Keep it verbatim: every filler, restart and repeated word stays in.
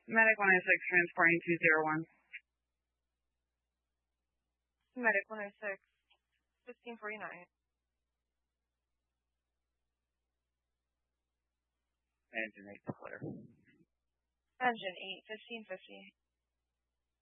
Medic one oh six, transporting two zero one. Medic one oh six, fifteen forty-nine. Engine eight to clear. Engine eight, fifteen fifty.